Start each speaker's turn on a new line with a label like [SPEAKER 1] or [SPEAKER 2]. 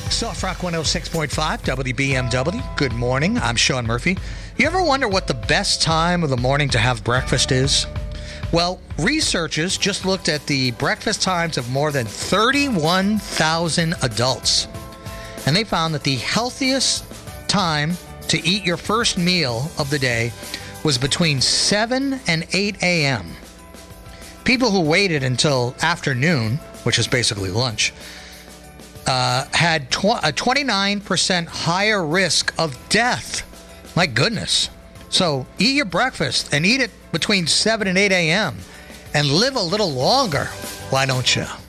[SPEAKER 1] Soft Rock 106.5 WBMW. Good morning. I'm Sean Murphy. You ever wonder what the best time of the morning to have breakfast is? Well, researchers just looked at the breakfast times of more than 31,000 adults. And they found that the healthiest time to eat your first meal of the day was between 7 and 8 a.m. People who waited until afternoon, which is basically lunch, had a 29% higher risk of death. My goodness. So eat your breakfast and eat it between 7 and 8 a.m. and live a little longer. Why don't you?